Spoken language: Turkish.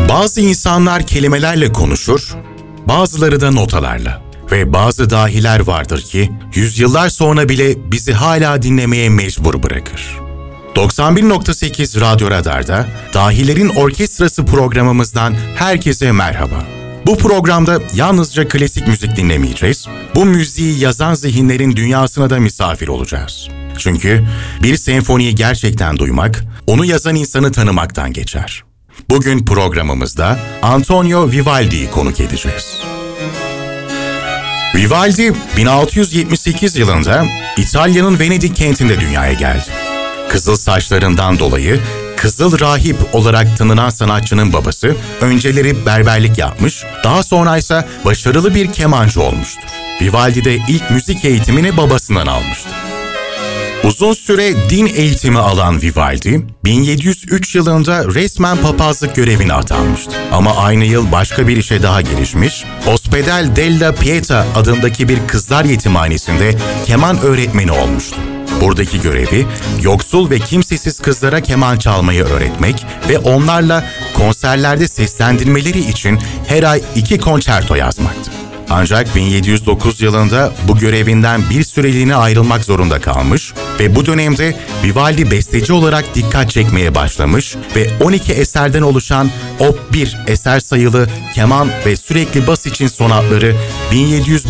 Bazı insanlar kelimelerle konuşur, bazıları da notalarla. Ve bazı dahiler vardır ki yüzyıllar sonra bile bizi hala dinlemeye mecbur bırakır. 91.8 Radyo Radar'da Dahilerin Orkestrası programımızdan herkese merhaba. Bu programda yalnızca klasik müzik dinlemeyeceğiz. Bu müziği yazan zihinlerin dünyasına da misafir olacağız. Çünkü bir senfoniyi gerçekten duymak, onu yazan insanı tanımaktan geçer. Bugün programımızda Antonio Vivaldi'yi konuk edeceğiz. Vivaldi 1678 yılında İtalya'nın Venedik kentinde dünyaya geldi. Kızıl saçlarından dolayı Kızıl Rahip olarak tanınan sanatçının babası önceleri berberlik yapmış, daha sonra ise başarılı bir kemancı olmuştur. Vivaldi de ilk müzik eğitimini babasından almıştı. Uzun süre din eğitimi alan Vivaldi, 1703 yılında resmen papazlık görevine atanmıştı. Ama aynı yıl başka bir işe daha girişmiş, Ospedale della Pietà adındaki bir kızlar yetimhanesinde keman öğretmeni olmuştu. Buradaki görevi, yoksul ve kimsesiz kızlara keman çalmayı öğretmek ve onlarla konserlerde seslendirmeleri için her ay 2 konçerto yazmaktı. Ancak 1709 yılında bu görevinden bir süreliğine ayrılmak zorunda kalmış ve bu dönemde Vivaldi besteci olarak dikkat çekmeye başlamış ve 12 eserden oluşan Op. 1 eser sayılı keman ve sürekli bas için sonatları 1705